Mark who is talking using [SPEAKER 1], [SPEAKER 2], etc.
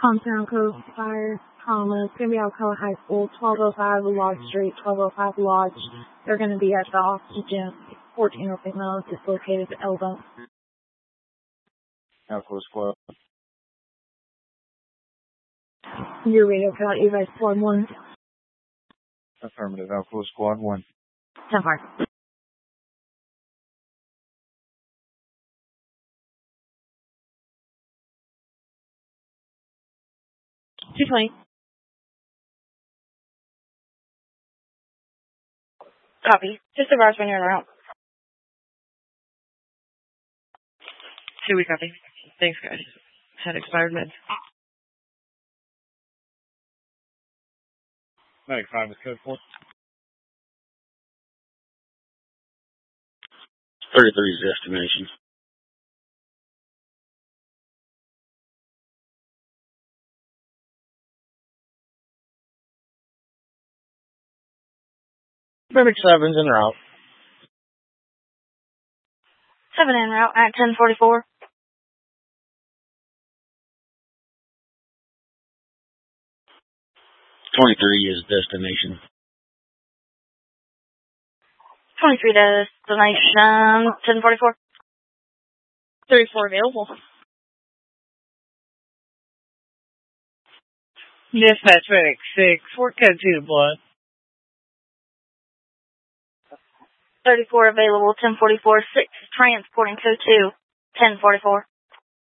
[SPEAKER 1] Hometown Coast Fire, it's going to be Alcoa High School, 1205 Lodge Street, 1205 Lodge. They're going to be at the Oxygen 14 Open Miles. It's located at Elba.
[SPEAKER 2] Alcoa Squad.
[SPEAKER 1] Your radio count, Evac Squad 1.
[SPEAKER 2] Affirmative, Alcoa Squad 1.
[SPEAKER 1] 10-5. $220. Copy. Just arrived when you're en route.
[SPEAKER 3] 2 week copy. Thanks, guys. Had expired meds.
[SPEAKER 2] 95 is code 4.
[SPEAKER 4] 33 is the estimation. Perfect 7's en route.
[SPEAKER 1] 7 en route at 1044.
[SPEAKER 4] 23 is destination.
[SPEAKER 1] 23 destination, 1044.
[SPEAKER 3] 34 available.
[SPEAKER 5] Dispatch FedEx 6, Fort Code 2 to Blood.
[SPEAKER 1] 34 available, 1044. 6 transporting code 2, 1044.